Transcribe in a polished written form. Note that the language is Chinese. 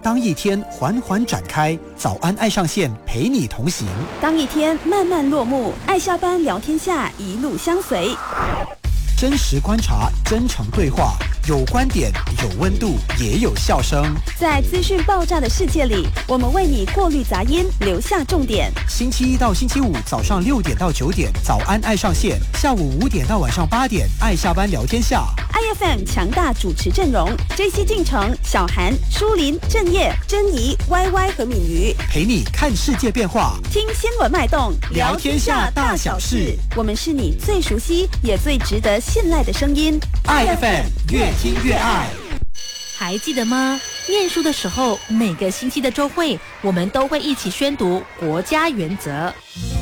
当一天缓缓展开，早安爱上线陪你同行； 当一天慢慢落幕，爱下班聊天下一路相随。 真实观察，真诚对话，有观点，有温度，也有笑声。 在资讯爆炸的世界里，我们为你过滤杂音，留下重点。 星期一到星期五早上6点到9点，早安爱上线；下午5点到晚上8点，爱下班聊天下。 IFM 强大主持阵容：JC进城、小韩、舒林、郑业、珍妮、YY 和敏瑜， 陪你看世界变化， 听新闻脉动， 聊天下大小事。 我们是你最熟悉也最值得信赖的声音。 IFM 越听越爱。 还记得吗？念书的时候，每个星期的周会，我们都会一起宣读国家原则。